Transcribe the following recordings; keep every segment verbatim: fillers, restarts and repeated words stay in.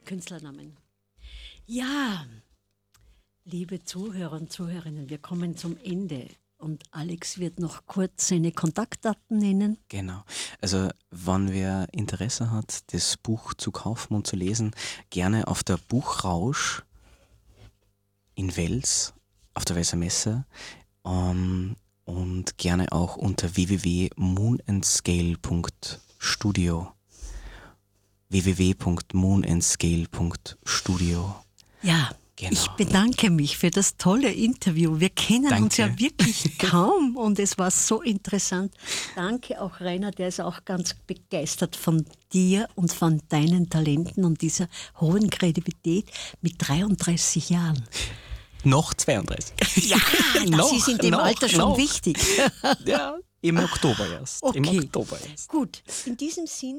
Künstlernamen. Ja, liebe Zuhörer und Zuhörerinnen, wir kommen zum Ende. Und Alex wird noch kurz seine Kontaktdaten nennen. Genau. Also, wenn wer Interesse hat, das Buch zu kaufen und zu lesen, gerne auf der Buchrausch in Wels, auf der Welser Messe, ähm, und gerne auch unter w w w punkt moonandscale punkt studio. w w w punkt moonandscale punkt studio. Ja, Genau. ich bedanke mich für das tolle Interview. Wir kennen Danke. uns ja wirklich kaum und es war so interessant. Danke auch Rainer, der ist auch ganz begeistert von dir und von deinen Talenten und dieser hohen Kreativität mit dreiunddreißig Jahren. Noch zweiunddreißig. Ja, das Noch, ist in dem noch, Alter schon noch. wichtig. Ja, im Oktober erst. Okay. Im Oktober erst. Gut, in diesem Sinne.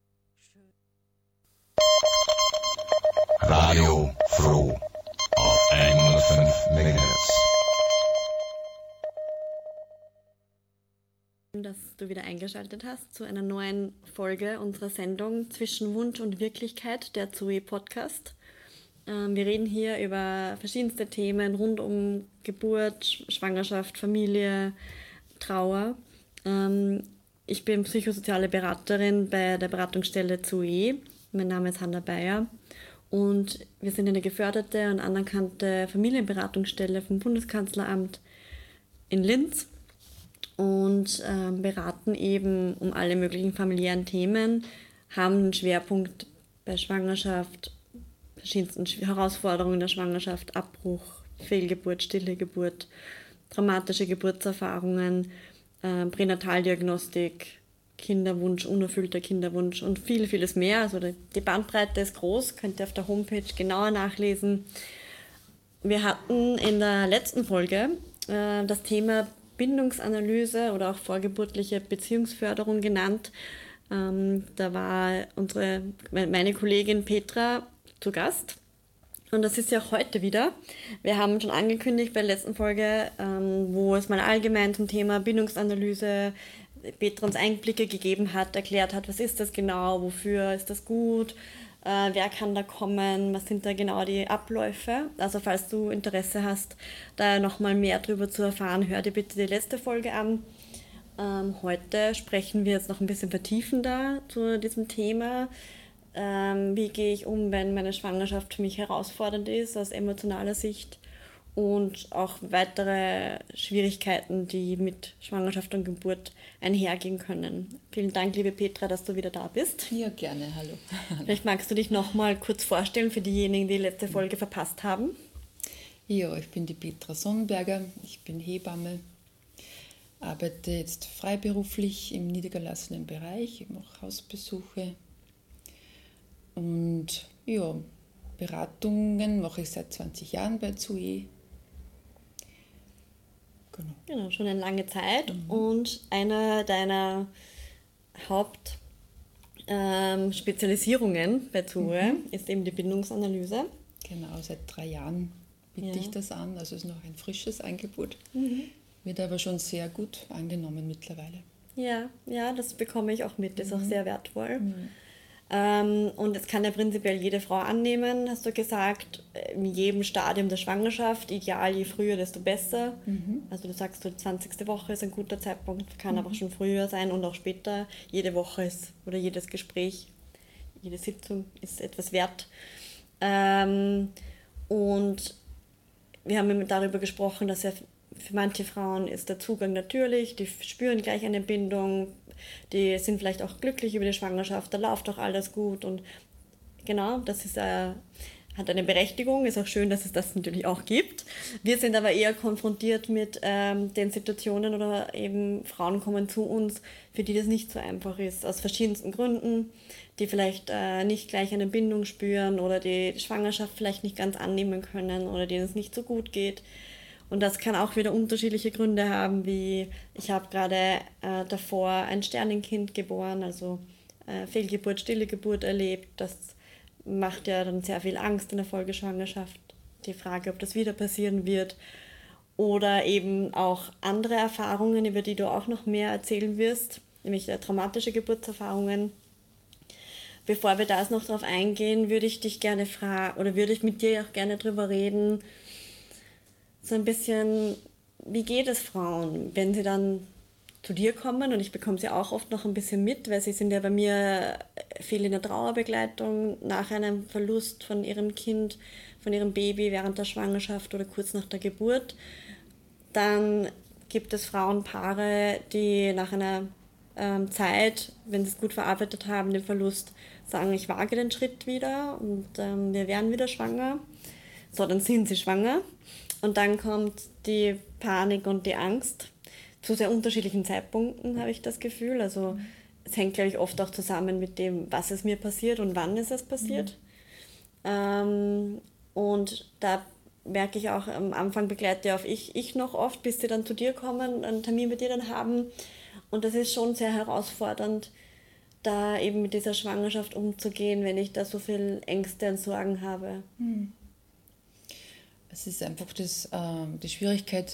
Radio Froh auf hundertfünf Megahertz. Dass du wieder eingeschaltet hast zu einer neuen Folge unserer Sendung Zwischen Wunsch und Wirklichkeit, der Zoe Podcast. Ähm, wir reden hier über verschiedenste Themen rund um Geburt, Schwangerschaft, Familie, Trauer. Ähm, ich bin psychosoziale Beraterin bei der Beratungsstelle Zoe. Mein Name ist Hanna Bayer und wir sind eine geförderte und anerkannte Familienberatungsstelle vom Bundeskanzleramt in Linz und äh, beraten eben um alle möglichen familiären Themen, haben einen Schwerpunkt bei Schwangerschaft, verschiedensten Herausforderungen der Schwangerschaft, Abbruch, Fehlgeburt, stille Geburt, traumatische Geburtserfahrungen, äh, Pränataldiagnostik, Kinderwunsch, unerfüllter Kinderwunsch und viel, vieles mehr. Also die Bandbreite ist groß, könnt ihr auf der Homepage genauer nachlesen. Wir hatten in der letzten Folge äh, das Thema Bindungsanalyse oder auch vorgeburtliche Beziehungsförderung genannt. Ähm, da war unsere, meine Kollegin Petra zu Gast. Und das ist ja auch heute wieder. Wir haben schon angekündigt bei der letzten Folge, ähm, wo es mal allgemein zum Thema Bindungsanalyse Petra uns Einblicke gegeben hat, erklärt hat, was ist das genau, wofür ist das gut, äh, wer kann da kommen, was sind da genau die Abläufe. Also falls du Interesse hast, da nochmal mehr drüber zu erfahren, hör dir bitte die letzte Folge an. Ähm, heute sprechen wir jetzt noch ein bisschen vertiefender zu diesem Thema. Ähm, wie gehe ich um, wenn meine Schwangerschaft für mich herausfordernd ist, aus emotionaler Sicht, und auch weitere Schwierigkeiten, die mit Schwangerschaft und Geburt einhergehen können. Vielen Dank, liebe Petra, dass du wieder da bist. Ja, gerne, hallo. Vielleicht magst du dich noch mal kurz vorstellen für diejenigen, die die letzte Folge verpasst haben. Ja, ich bin die Petra Sonnenberger, ich bin Hebamme, arbeite jetzt freiberuflich im niedergelassenen Bereich, ich mache Hausbesuche und ja, Beratungen mache ich seit zwanzig Jahren bei Zoe. Genau. Genau, schon eine lange Zeit. Mhm. Und eine deiner Hauptspezialisierungen ähm, bei Zoe Mhm. ist eben die Bindungsanalyse. Genau, seit drei Jahren biete Ja. ich das an, also es ist noch ein frisches Angebot, Mhm. wird aber schon sehr gut angenommen mittlerweile. Ja, ja, das bekomme ich auch mit, ist auch sehr wertvoll. Mhm. Ähm, und es kann ja prinzipiell jede Frau annehmen, hast du gesagt, in jedem Stadium der Schwangerschaft, ideal je früher, desto besser. Mhm. Also du sagst, die zwanzigste Woche ist ein guter Zeitpunkt, kann aber auch schon früher sein und auch später. Jede Woche ist, oder jedes Gespräch, jede Sitzung ist etwas wert. Ähm, und wir haben eben darüber gesprochen, dass ja für manche Frauen ist der Zugang natürlich, die spüren gleich eine Bindung, die sind vielleicht auch glücklich über die Schwangerschaft, da läuft doch alles gut und genau, das ist, äh, hat eine Berechtigung, ist auch schön, dass es das natürlich auch gibt. Wir sind aber eher konfrontiert mit ähm, den Situationen oder eben Frauen kommen zu uns, für die das nicht so einfach ist, aus verschiedensten Gründen, die vielleicht äh, nicht gleich eine Bindung spüren oder die Schwangerschaft vielleicht nicht ganz annehmen können oder denen es nicht so gut geht. Und das kann auch wieder unterschiedliche Gründe haben, wie ich habe gerade äh, davor ein Sternenkind geboren, also äh, Fehlgeburt, stille Geburt erlebt. Das macht ja dann sehr viel Angst in der Folgeschwangerschaft. Die Frage, ob das wieder passieren wird. Oder eben auch andere Erfahrungen, über die du auch noch mehr erzählen wirst, nämlich äh, traumatische Geburtserfahrungen. bevor wir da noch drauf eingehen, würde ich dich gerne fragen, oder würde ich mit dir auch gerne drüber reden, so ein bisschen, wie geht es Frauen, wenn sie dann zu dir kommen, und ich bekomme sie auch oft noch ein bisschen mit, weil sie sind ja bei mir viel in der Trauerbegleitung nach einem Verlust von ihrem Kind, von ihrem Baby während der Schwangerschaft oder kurz nach der Geburt. Dann gibt es Frauenpaare, die nach einer ähm, Zeit, wenn sie es gut verarbeitet haben, den Verlust, sagen, ich wage den Schritt wieder und ähm, wir werden wieder schwanger. So, dann sind sie schwanger. Und dann kommt die Panik und die Angst. Zu sehr unterschiedlichen Zeitpunkten habe ich das Gefühl. Also mhm. es hängt, glaube ich, oft auch zusammen mit dem, was es mir passiert und wann ist es passiert. Mhm. Ähm, und da merke ich auch, am Anfang begleite auch ich, ich noch oft, bis sie dann zu dir kommen, einen Termin mit dir dann haben. Und das ist schon sehr herausfordernd, da eben mit dieser Schwangerschaft umzugehen, wenn ich da so viel Ängste und Sorgen habe. Mhm. Es ist einfach das, äh, die Schwierigkeit,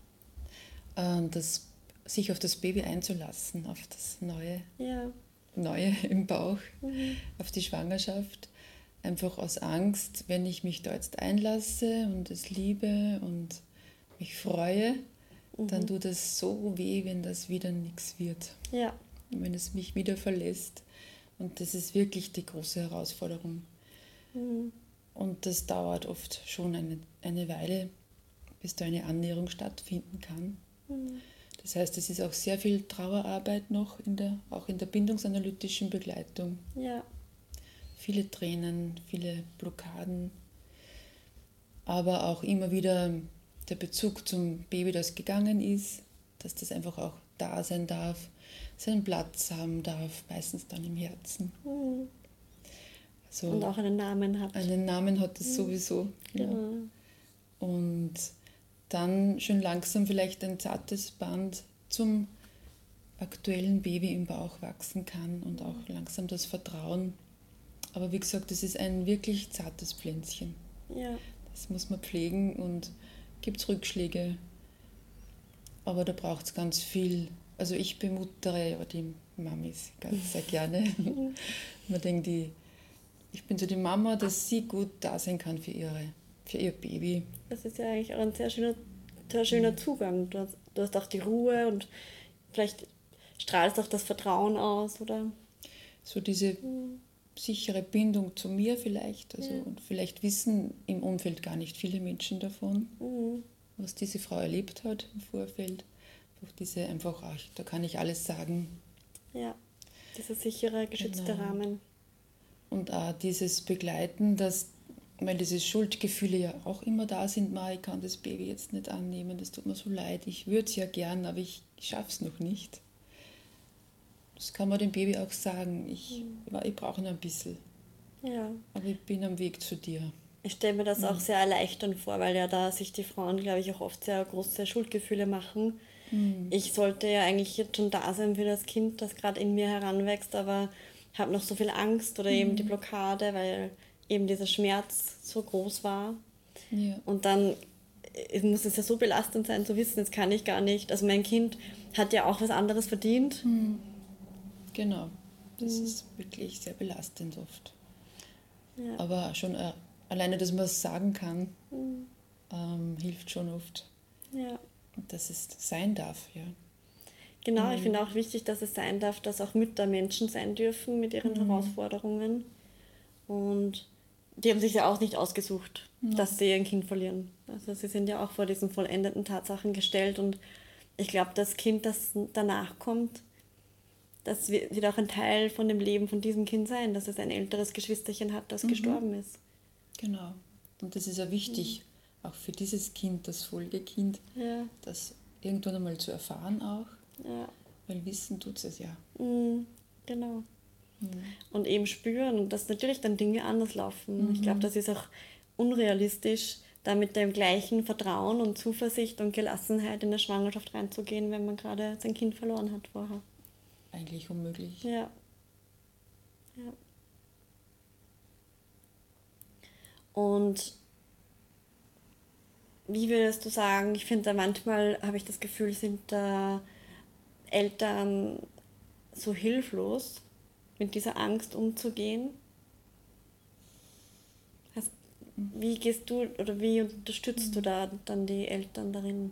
das, sich auf das Baby einzulassen, auf das Neue, ja. Neue im Bauch, mhm. auf die Schwangerschaft. Einfach aus Angst, wenn ich mich da jetzt einlasse und es liebe und mich freue, mhm. dann tut es so weh, wenn das wieder nichts wird. Ja. Wenn es mich wieder verlässt. Und das ist wirklich die große Herausforderung. Mhm. Und das dauert oft schon eine, eine Weile, bis da eine Annäherung stattfinden kann. Das heißt, es ist auch sehr viel Trauerarbeit noch, in der, auch in der bindungsanalytischen Begleitung. Ja. Viele Tränen, viele Blockaden, aber auch immer wieder der Bezug zum Baby, das gegangen ist, dass das einfach auch da sein darf, seinen Platz haben darf, meistens dann im Herzen. Mhm. Also und auch einen Namen hat. Einen Namen hat es mhm. sowieso. Ja. Genau. Und dann schon langsam vielleicht ein zartes Band zum aktuellen Baby im Bauch wachsen kann und auch langsam das Vertrauen. Aber wie gesagt, das ist ein wirklich zartes Pflänzchen. Ja. Das muss man pflegen und gibt es Rückschläge. Aber da braucht es ganz viel. Also ich bemuttere ja die Mamis ganz sehr gerne. Man denkt, die, ich bin so die Mama, dass sie gut da sein kann für ihre für ihr Baby. Das ist ja eigentlich auch ein sehr schöner, sehr schöner mhm. Zugang. Du hast, du hast auch die Ruhe und vielleicht strahlst auch das Vertrauen aus, oder? So diese mhm. sichere Bindung zu mir vielleicht. Also, ja. Und vielleicht wissen im Umfeld gar nicht viele Menschen davon, mhm. was diese Frau erlebt hat im Vorfeld. Durch diese einfach, ach, da kann ich alles sagen. Ja, dieser sichere, geschützte genau. Rahmen. Und auch dieses Begleiten, dass weil diese Schuldgefühle ja auch immer da sind, Ma, ich kann das Baby jetzt nicht annehmen, das tut mir so leid, ich würde es ja gern, aber ich schaffe es noch nicht. Das kann man dem Baby auch sagen, ich, mhm. ich brauche noch ein bisschen, ja. aber ich bin am Weg zu dir. Ich stelle mir das mhm. auch sehr erleichternd vor, weil ja da sich die Frauen, glaube ich, auch oft sehr große Schuldgefühle machen. Mhm. Ich sollte ja eigentlich jetzt schon da sein für das Kind, das gerade in mir heranwächst, aber habe noch so viel Angst oder mhm. eben die Blockade, weil eben dieser Schmerz so groß war. Ja. Und dann muss es ja so belastend sein zu wissen, jetzt kann ich gar nicht. Also mein Kind hat ja auch was anderes verdient. Mhm. Genau, das mhm. ist wirklich sehr belastend oft. Ja. Aber schon äh, alleine, dass man es sagen kann, mhm. ähm, hilft schon oft. Ja. Und dass es sein darf, ja. Genau, mhm. ich finde auch wichtig, dass es sein darf, dass auch Mütter Menschen sein dürfen mit ihren mhm. Herausforderungen. Und die haben sich ja auch nicht ausgesucht, ja. dass sie ihr Kind verlieren. Also sie sind ja auch vor diesen vollendeten Tatsachen gestellt und ich glaube, das Kind, das danach kommt, das wird auch ein Teil von dem Leben von diesem Kind sein, dass es ein älteres Geschwisterchen hat, das mhm. gestorben ist. Genau. Und das ist ja wichtig, mhm. auch für dieses Kind, das Folgekind, ja. das irgendwann einmal zu erfahren auch, ja. weil wissen tut es ja. Mhm. Genau. Und eben spüren, dass natürlich dann Dinge anders laufen. Mhm. Ich glaube, das ist auch unrealistisch, da mit dem gleichen Vertrauen und Zuversicht und Gelassenheit in der Schwangerschaft reinzugehen, wenn man gerade sein Kind verloren hat vorher. Eigentlich unmöglich. Ja. ja. Und wie würdest du sagen, ich finde, manchmal habe ich das Gefühl, sind da Eltern so hilflos, mit dieser Angst umzugehen? Hast, wie gehst du oder wie unterstützt du da dann die Eltern darin?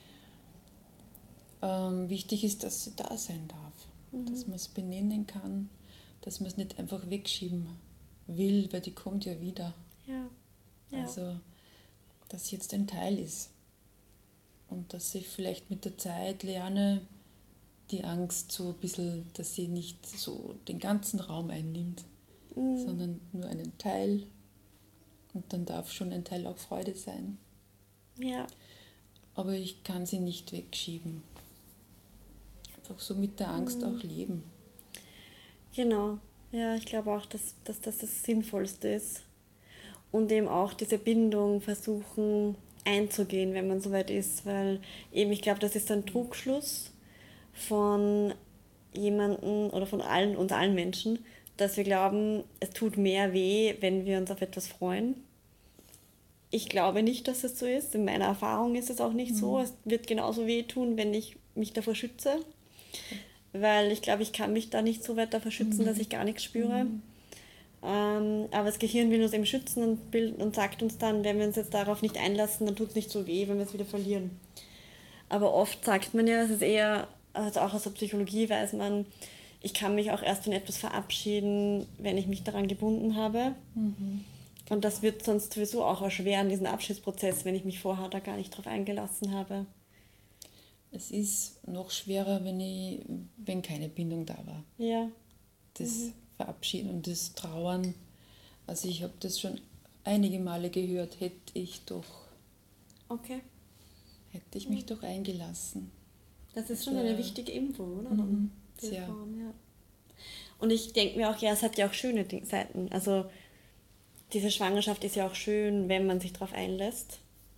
Ähm, wichtig ist, dass sie da sein darf, mhm. dass man es benennen kann, dass man es nicht einfach wegschieben will, weil die kommt ja wieder. Ja. Ja. Also, dass sie jetzt ein Teil ist und dass ich vielleicht mit der Zeit lerne, die Angst so ein bisschen, dass sie nicht so den ganzen Raum einnimmt, mhm. sondern nur einen Teil, und dann darf schon ein Teil auch Freude sein. Ja. Aber ich kann sie nicht wegschieben. Einfach so mit der Angst mhm. auch leben. Genau, ja, ich glaube auch, dass, dass das das Sinnvollste ist. Und eben auch diese Bindung versuchen einzugehen, wenn man soweit ist, weil eben, ich glaube, das ist ein Trugschluss von jemandem oder von allen, uns allen Menschen, dass wir glauben, es tut mehr weh, wenn wir uns auf etwas freuen. Ich glaube nicht, dass es so ist. In meiner Erfahrung ist es auch nicht mhm. so. Es wird genauso weh tun, wenn ich mich davor schütze. Weil ich glaube, ich kann mich da nicht so weit davor schützen, mhm. dass ich gar nichts spüre. Mhm. Ähm, aber das Gehirn will uns eben schützen und, bild, und sagt uns dann, wenn wir uns jetzt darauf nicht einlassen, dann tut es nicht so weh, wenn wir es wieder verlieren. Aber oft sagt man ja, es ist eher, also auch aus der Psychologie weiß man, ich kann mich auch erst von etwas verabschieden, wenn ich mich daran gebunden habe. Mhm. Und das wird sonst sowieso auch erschweren, diesen Abschiedsprozess, wenn ich mich vorher da gar nicht drauf eingelassen habe. Es ist noch schwerer, wenn, ich, wenn keine Bindung da war. Ja. Das mhm. Verabschieden und das Trauern. Also ich habe das schon einige Male gehört, hätte ich doch, okay. hätte ich mich mhm. doch eingelassen. Das ist schon eine wichtige Info, oder? Mhm. Sehr. Frauen, ja. Und ich denke mir auch, ja, es hat ja auch schöne Seiten. Also diese Schwangerschaft ist ja auch schön, wenn man sich darauf einlässt.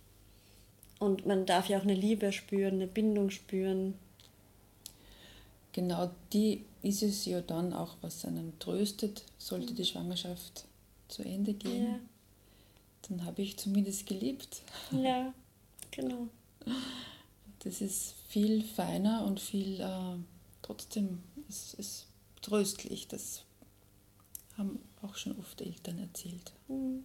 Und man darf ja auch eine Liebe spüren, eine Bindung spüren. Genau, die ist es ja dann auch, was einen tröstet, sollte die Schwangerschaft zu Ende gehen. Ja. Dann habe ich zumindest gelebt. Ja, genau. Das ist viel feiner und viel, äh, trotzdem ist es tröstlich. Das haben auch schon oft Eltern erzählt. Mhm.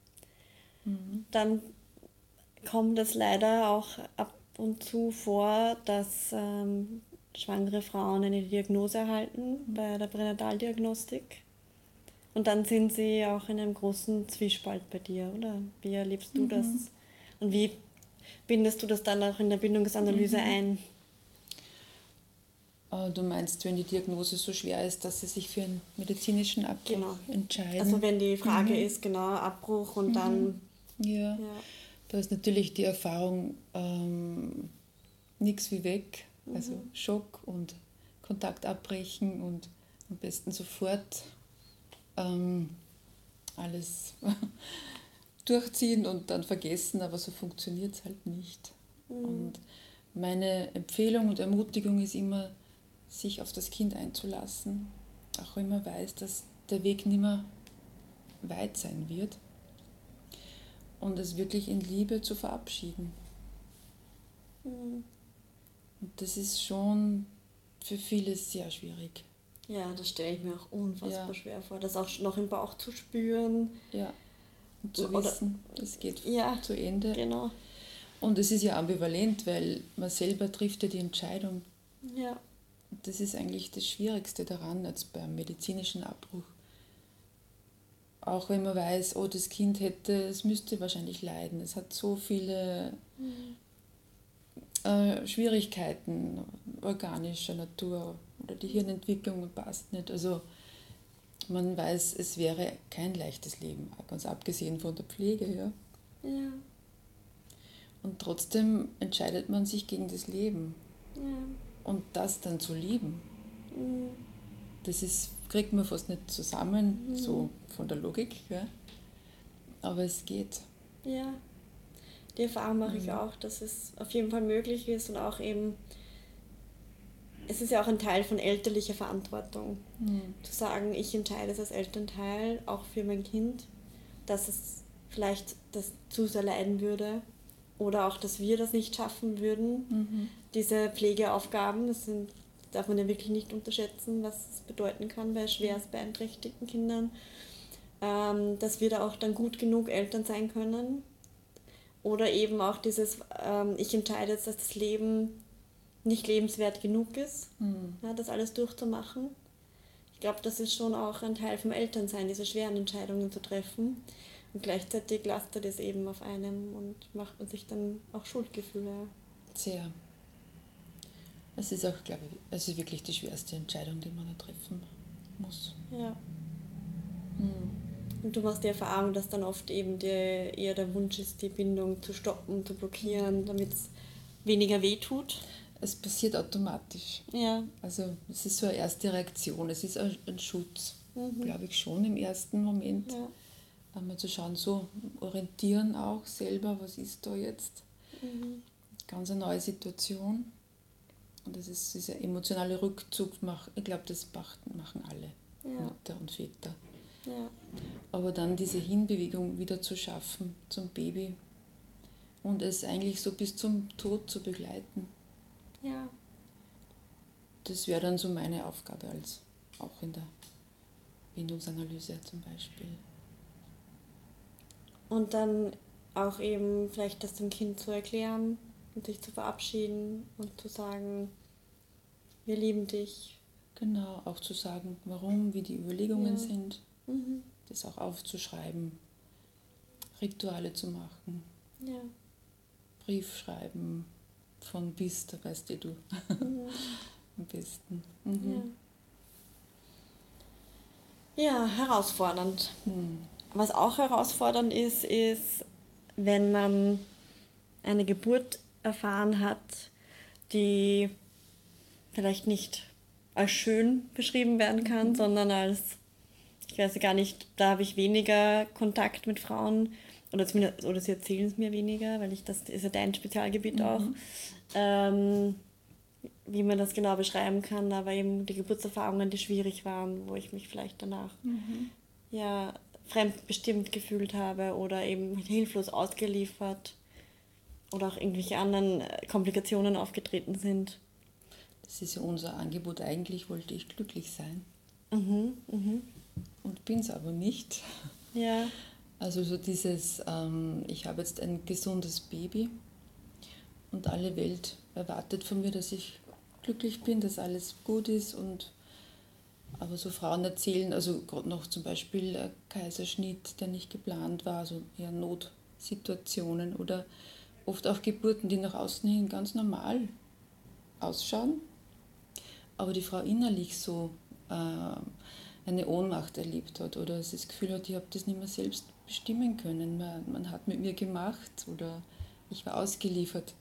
Mhm. Dann kommt es leider auch ab und zu vor, dass ähm, schwangere Frauen eine Diagnose erhalten mhm. bei der Pränataldiagnostik. Und dann sind sie auch in einem großen Zwiespalt bei dir, oder? Wie erlebst du mhm. das? Und wie bindest du das dann auch in der Bindungsanalyse mhm. ein? Du meinst, wenn die Diagnose so schwer ist, dass sie sich für einen medizinischen Abbruch genau. entscheiden? Also wenn die Frage mhm. ist, genau, Abbruch und mhm. dann... Ja. ja, da ist natürlich die Erfahrung ähm, nichts wie weg. Mhm. Also Schock und Kontakt abbrechen und am besten sofort ähm, alles durchziehen und dann vergessen, aber so funktioniert es halt nicht. Mhm. Und meine Empfehlung und Ermutigung ist immer, sich auf das Kind einzulassen, auch wenn man weiß, dass der Weg nicht mehr weit sein wird, und es wirklich in Liebe zu verabschieden. Mhm. Und das ist schon für viele sehr schwierig. Ja, das stelle ich mir auch unfassbar ja. schwer vor, das auch noch im Bauch zu spüren. Ja, und zu Oder, wissen, es geht ja, zu Ende. Genau. Und es ist ja ambivalent, weil man selber trifft ja die Entscheidung. Ja. Das ist eigentlich das Schwierigste daran, als beim medizinischen Abbruch. Auch wenn man weiß, oh, das Kind hätte, es müsste wahrscheinlich leiden. Es hat so viele mhm. äh, Schwierigkeiten organischer Natur oder die Hirnentwicklung passt nicht. Also man weiß, es wäre kein leichtes Leben, ganz abgesehen von der Pflege. Ja. Ja. Und trotzdem entscheidet man sich gegen das Leben. Ja. Und das dann zu lieben, mhm. das ist, kriegt man fast nicht zusammen, mhm. so von der Logik. Ja. Aber es geht. Ja, die Erfahrung mache mhm. ich auch, dass es auf jeden Fall möglich ist und auch eben, es ist ja auch ein Teil von elterlicher Verantwortung, mhm. zu sagen, ich entscheide es als Elternteil, auch für mein Kind, dass es vielleicht das zu sehr leiden würde oder auch, dass wir das nicht schaffen würden, mhm. diese Pflegeaufgaben, das sind darf man ja wirklich nicht unterschätzen, was es bedeuten kann bei schwerst beeinträchtigten Kindern, ähm, dass wir da auch dann gut genug Eltern sein können. Oder eben auch dieses, ähm, ich entscheide jetzt, dass das Leben nicht lebenswert genug ist, Mhm. ja, das alles durchzumachen. Ich glaube, das ist schon auch ein Teil vom Elternsein, diese schweren Entscheidungen zu treffen. Und gleichzeitig lastet es eben auf einem und macht man sich dann auch Schuldgefühle. Sehr. Es ist auch, glaube ich, es ist wirklich die schwerste Entscheidung, die man da treffen muss. Ja. Mhm. Und du machst die Erfahrung, dass dann oft eben der, eher der Wunsch ist, die Bindung zu stoppen, zu blockieren, damit es weniger wehtut. Es passiert automatisch. Ja. Also es ist so eine erste Reaktion, es ist ein, ein Schutz, Mhm. glaube ich schon im ersten Moment. Ja. Einmal zu schauen, so orientieren auch selber, was ist da jetzt. Mhm. Ganz eine neue Situation. Und das ist dieser emotionale Rückzug, mach- ich glaube, das macht- machen alle Ja. Mütter und Väter. Ja. Aber dann diese Hinbewegung wieder zu schaffen zum Baby und es eigentlich so bis zum Tod zu begleiten, Ja. das wäre dann so meine Aufgabe, als auch in der Bindungsanalyse zum Beispiel. Und dann auch eben vielleicht das dem Kind zu erklären und sich zu verabschieden und zu sagen, wir lieben dich. Genau, auch zu sagen, warum, wie die Überlegungen Ja. sind, Mhm. das auch aufzuschreiben, Rituale zu machen, Ja. Brief schreiben, von bis, da weißt eh du Mhm. am besten. Mhm. Ja. Ja, herausfordernd. Mhm. Was auch herausfordernd ist, ist, wenn man eine Geburt erfahren hat, die vielleicht nicht als schön beschrieben werden kann, sondern als, ich weiß gar nicht, da habe ich weniger Kontakt mit Frauen oder zumindest, oder sie erzählen es mir weniger, weil ich das ist ja dein Spezialgebiet auch, ähm, wie man das genau beschreiben kann, aber eben die Geburtserfahrungen, die schwierig waren, wo ich mich vielleicht danach ja fremdbestimmt gefühlt habe oder eben hilflos ausgeliefert oder auch irgendwelche anderen äh, Komplikationen aufgetreten sind. Das ist ja unser Angebot. Eigentlich wollte ich glücklich sein Mhm, mhm. und bin es aber nicht. Ja, Also so dieses, ähm, ich habe jetzt ein gesundes Baby und alle Welt erwartet von mir, dass ich glücklich bin, dass alles gut ist. Und aber so Frauen erzählen, also gerade noch zum Beispiel ein Kaiserschnitt, der nicht geplant war, also eher Notsituationen oder oft auch Geburten, die nach außen hin ganz normal ausschauen, aber die Frau innerlich so äh, eine Ohnmacht erlebt hat oder sie das Gefühl hat, ich habe das nicht mehr selbst bestimmen können, man, man hat mit mir gemacht oder ich war ausgeliefert.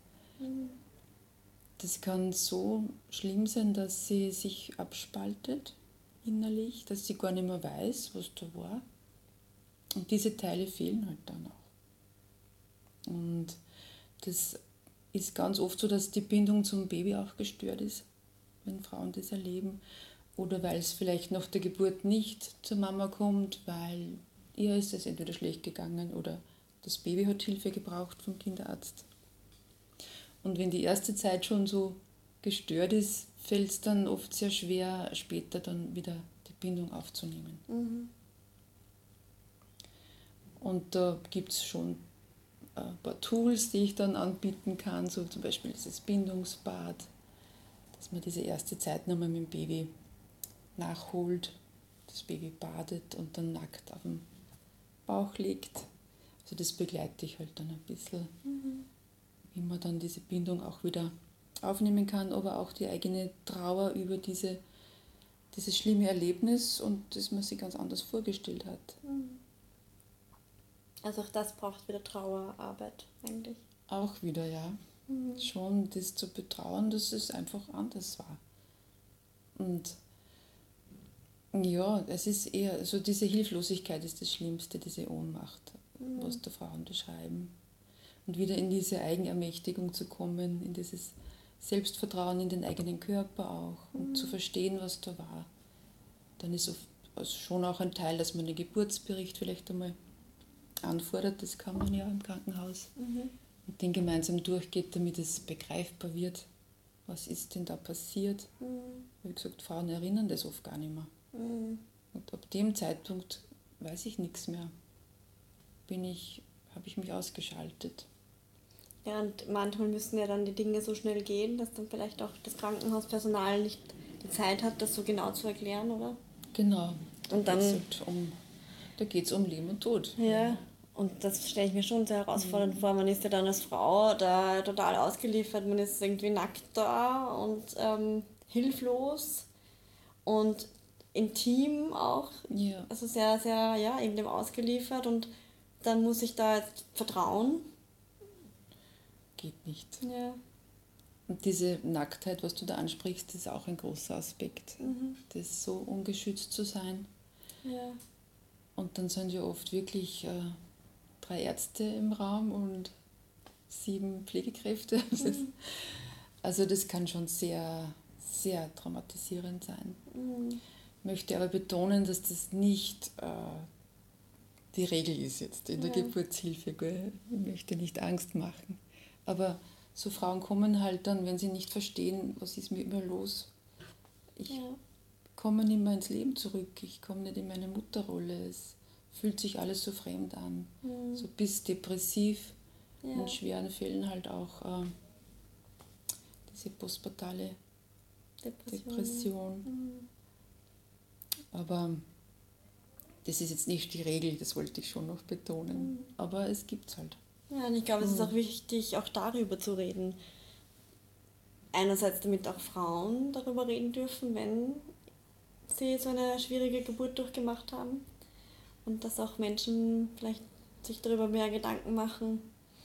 Das kann so schlimm sein, dass sie sich abspaltet innerlich, dass sie gar nicht mehr weiß, was da war. Und diese Teile fehlen halt dann auch. Und das ist ganz oft so, dass die Bindung zum Baby auch gestört ist, wenn Frauen das erleben. Oder weil es vielleicht nach der Geburt nicht zur Mama kommt, weil ihr ist es entweder schlecht gegangen oder das Baby hat Hilfe gebraucht vom Kinderarzt. Und wenn die erste Zeit schon so gestört ist, fällt es dann oft sehr schwer, später dann wieder die Bindung aufzunehmen. mhm. Und da gibt es schon ein paar Tools, die ich dann anbieten kann, so zum Beispiel dieses Bindungsbad, dass man diese erste Zeit nochmal mit dem Baby nachholt, das Baby badet und dann nackt auf dem Bauch liegt. Also das begleite ich halt dann ein bisschen, Mhm. wie man dann diese Bindung auch wieder aufnehmen kann, aber auch die eigene Trauer über diese, dieses schlimme Erlebnis und das man sich ganz anders vorgestellt hat. Also auch das braucht wieder Trauerarbeit eigentlich. Auch wieder, ja. Mhm. Schon das zu betrauern, dass es einfach anders war. Und ja, es ist eher, so diese Hilflosigkeit ist das Schlimmste, diese Ohnmacht, Mhm. was die Frauen beschreiben. Und wieder in diese Eigenermächtigung zu kommen, in dieses Selbstvertrauen in den eigenen Körper auch und zu verstehen, was da war. Dann ist oft, also schon auch ein Teil, dass man den Geburtsbericht vielleicht einmal anfordert, das kann man ja im Krankenhaus, Mhm. und den gemeinsam durchgeht, damit es begreifbar wird, was ist denn da passiert? Mhm. Wie gesagt, Frauen erinnern das oft gar nicht mehr. Mhm. Und ab dem Zeitpunkt weiß ich nichts mehr. Bin ich, habe ich mich ausgeschaltet. Ja, und manchmal müssen ja dann die Dinge so schnell gehen, dass dann vielleicht auch das Krankenhauspersonal nicht die Zeit hat, das so genau zu erklären, oder? Genau. Und dann- geht's halt um, da geht es um Leben und Tod. Ja, und das stelle ich mir schon sehr herausfordernd vor. Man ist ja dann als Frau da total ausgeliefert, man ist irgendwie nackt da und ähm, hilflos und intim auch. Ja. Also sehr, sehr, ja, eben dem ausgeliefert und dann muss ich da jetzt vertrauen. Geht nicht. Ja. Und diese Nacktheit, was du da ansprichst, ist auch ein großer Aspekt. Das so ungeschützt zu sein. Ja. Und dann sind ja oft wirklich äh, drei Ärzte im Raum und sieben Pflegekräfte. Das ist, also das kann schon sehr, sehr traumatisierend sein. Mhm. Möchte aber betonen, dass das nicht äh, die Regel ist jetzt in der Ja. Geburtshilfe. Gell? Ich möchte nicht Angst machen. Aber so Frauen kommen halt dann, wenn sie nicht verstehen, was ist mit mir los. Ich Ja. komme nicht mehr ins Leben zurück, ich komme nicht in meine Mutterrolle. Es fühlt sich alles so fremd an. Mhm. So bis depressiv, Ja. in schweren Fällen halt auch äh, diese postpartale Depression. Depression. Mhm. Aber das ist jetzt nicht die Regel, das wollte ich schon noch betonen. Mhm. Aber es gibt's halt. Ja, und ich glaube, es ist auch wichtig, auch darüber zu reden. Einerseits, damit auch Frauen darüber reden dürfen, wenn sie so eine schwierige Geburt durchgemacht haben. Und dass auch Menschen vielleicht sich darüber mehr Gedanken machen.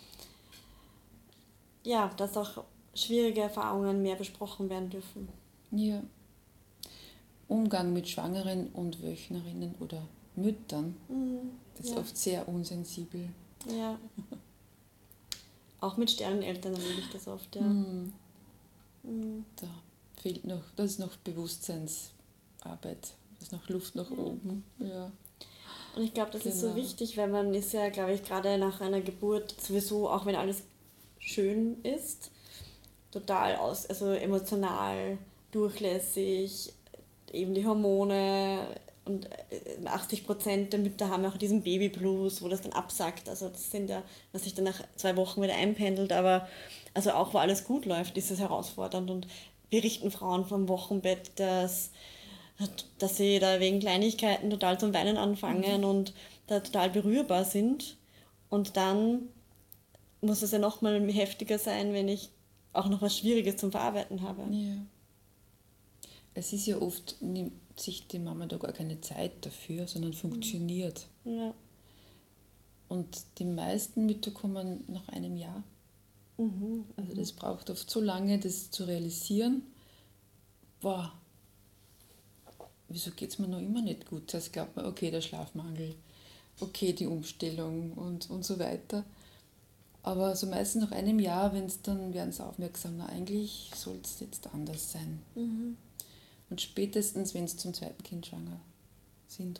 Ja, dass auch schwierige Erfahrungen mehr besprochen werden dürfen. Ja. Umgang mit Schwangeren und Wöchnerinnen oder Müttern, Mhm. das ist Ja. oft sehr unsensibel. Ja. Auch mit Sterneneltern erlebe ich das oft, ja. Mhm. Mhm. Da fehlt noch, das ist noch Bewusstseinsarbeit, da ist noch Luft nach oben. Ja. Und ich glaube, das ist so Genau. wichtig, weil man ist ja, glaube ich, gerade nach einer Geburt sowieso, auch wenn alles schön ist, total aus, also emotional, durchlässig, eben die Hormone und äh, achtzig Prozent der Mütter haben auch diesen Babyblues, wo das dann absackt. Also das sind ja, was sich dann nach zwei Wochen wieder einpendelt, aber also auch wo alles gut läuft, ist es herausfordernd und berichten Frauen vom Wochenbett, dass dass sie da wegen Kleinigkeiten total zum Weinen anfangen und da total berührbar sind. Und dann muss es ja nochmal heftiger sein, wenn ich auch noch was Schwieriges zum Verarbeiten habe. Ja. Es ist ja oft, nimmt sich die Mama da gar keine Zeit dafür, sondern funktioniert. Ja. Und die meisten Mütter kommen nach einem Jahr. Mhm. Also das braucht oft so lange, das zu realisieren. Boah, wieso geht es mir noch immer nicht gut? Zuerst glaubt man, okay, der Schlafmangel, okay, die Umstellung und, und so weiter. Aber so meistens nach einem Jahr, wenn's dann werden sie aufmerksam, na eigentlich soll es jetzt anders sein. Mhm. Und spätestens, wenn sie zum zweiten Kind schwanger sind